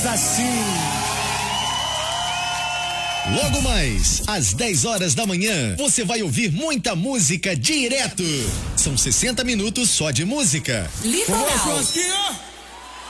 diz assim. Logo mais, às 10 horas da manhã, você vai ouvir muita música direto. São 60 minutos só de música. Litoral. Aqui, ó.